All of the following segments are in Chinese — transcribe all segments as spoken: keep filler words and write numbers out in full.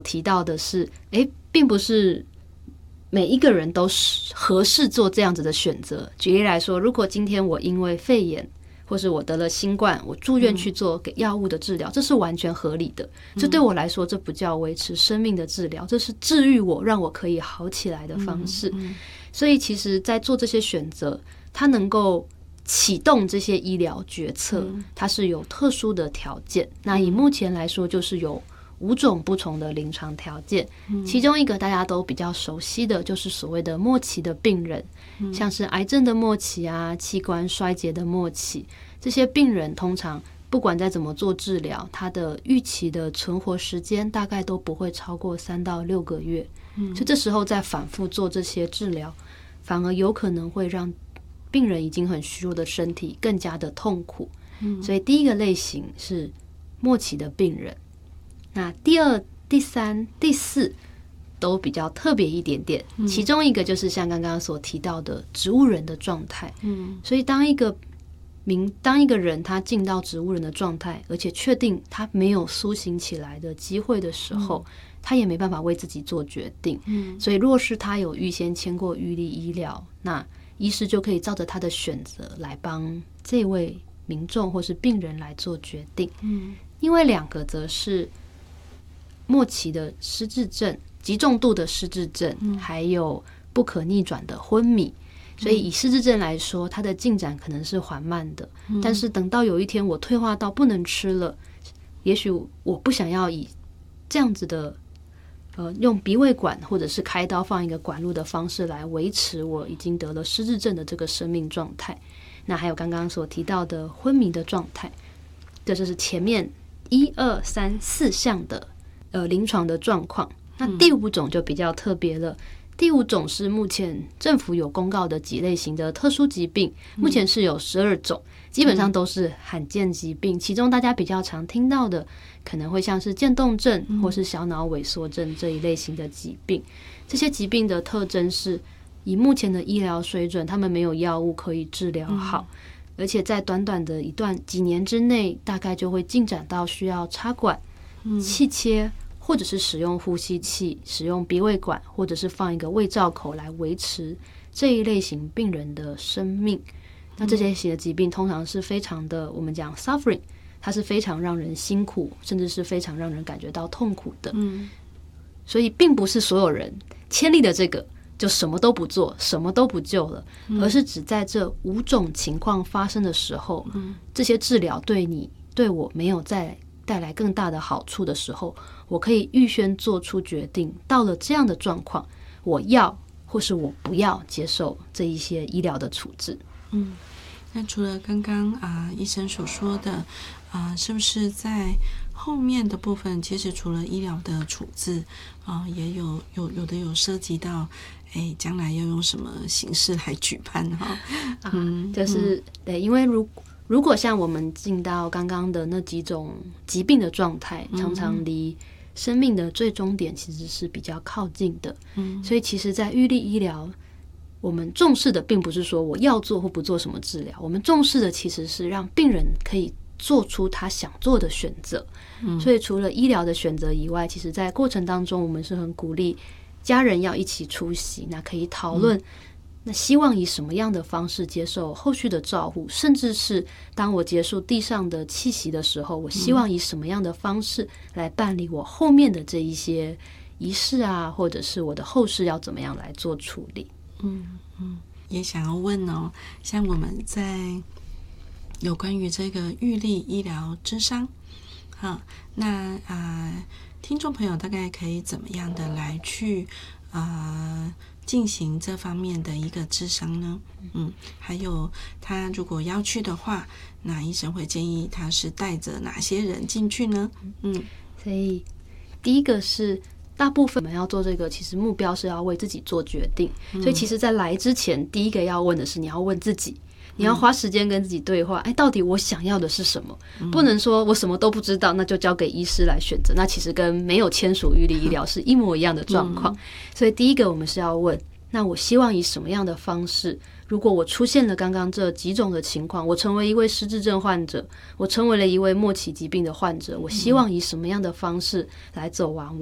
提到的是，诶，并不是每一个人都合适做这样子的选择。举例来说，如果今天我因为肺炎或是我得了新冠，我住院去做给药物的治疗，这是完全合理的。这对我来说，这不叫维持生命的治疗，这是治愈我，让我可以好起来的方式。所以其实在做这些选择，它能够启动这些医疗决策，它是有特殊的条件。那以目前来说，就是有五种不同的临床条件，其中一个大家都比较熟悉的就是所谓的末期的病人，像是癌症的末期啊，器官衰竭的末期，这些病人通常不管再怎么做治疗，他的预期的存活时间大概都不会超过三到六个月，所以这时候再反复做这些治疗，反而有可能会让病人已经很虚弱的身体更加的痛苦。所以第一个类型是末期的病人。那第二、第三、第四都比较特别一点点，其中一个就是像刚刚所提到的植物人的状态。所以当一个明当一个人他进到植物人的状态，而且确定他没有苏醒起来的机会的时候，他也没办法为自己做决定。所以若是他有预先签过预立医疗，那医师就可以照着他的选择来帮这位民众或是病人来做决定。另外两个则是末期的失智症、极重度的失智症，还有不可逆转的昏迷。所以以失智症来说，它的进展可能是缓慢的，但是等到有一天我退化到不能吃了，也许我不想要以这样子的呃用鼻胃管或者是开刀放一个管路的方式来维持我已经得了失智症的这个生命状态。那还有刚刚所提到的昏迷的状态，这就是前面一二三四项的呃临床的状况。那第五种就比较特别了，第五种是目前政府有公告的几类型的特殊疾病，目前是有十二种，基本上都是罕见疾病。其中大家比较常听到的，可能会像是渐冻症或是小脑萎缩症这一类型的疾病。这些疾病的特征是，以目前的医疗水准，他们没有药物可以治疗好，而且在短短的一段几年之内，大概就会进展到需要插管、气切，或者是使用呼吸器、使用鼻胃管，或者是放一个胃造口来维持这一类型病人的生命。那这些类型的疾病通常是非常的，我们讲 suffering， 它是非常让人辛苦，甚至是非常让人感觉到痛苦的。嗯，所以并不是所有人签立的这个就什么都不做，什么都不救了，而是只在这五种情况发生的时候，这些治疗对你对我没有再带来更大的好处的时候，我可以预先做出决定，到了这样的状况，我要或是我不要接受这一些医疗的处置。 嗯，那除了刚刚啊、呃、医生所说的啊、呃，是不是在后面的部分，其实除了医疗的处置啊、呃，也有有有的有涉及到，哎，将来要用什么形式来举办哈？ 嗯，啊、就是、嗯、对，因为如如果像我们进到刚刚的那几种疾病的状态，常常离生命的最终点其实是比较靠近的。嗯，所以其实，在预立医疗，我们重视的并不是说我要做或不做什么治疗，我们重视的其实是让病人可以做出他想做的选择。嗯，所以除了医疗的选择以外，其实在过程当中，我们是很鼓励家人要一起出席，那可以讨论、嗯。那希望以什么样的方式接受后续的照护，甚至是当我结束地上的气息的时候，我希望以什么样的方式来办理我后面的这一些仪式啊，或者是我的后事要怎么样来做处理。 嗯嗯，也想要问哦，像我们在有关于这个预立医疗諮商，好，那啊、呃，听众朋友大概可以怎么样的来去啊？呃进行这方面的一个諮商呢？嗯，还有他如果要去的话，那医生会建议他是带着哪些人进去呢？嗯， 所以第一个是大部分我们要做这个，其实目标是要为自己做决定。嗯、所以其实在来之前，第一个要问的是你要问自己，你要花时间跟自己对话，哎，到底我想要的是什么？不能说我什么都不知道，那就交给医师来选择，那其实跟没有签署预立医疗是一模一样的状况。所以第一个我们是要问，那我希望以什么样的方式，如果我出现了刚刚这几种的情况，我成为一位失智症患者，我成为了一位末期疾病的患者，我希望以什么样的方式来走完我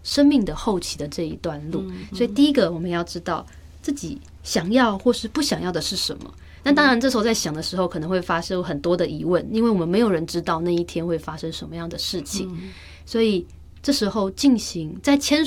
生命的后期的这一段路。所以第一个我们要知道自己想要或是不想要的是什么。那当然这时候在想的时候可能会发生很多的疑问，因为我们没有人知道那一天会发生什么样的事情，所以这时候进行在签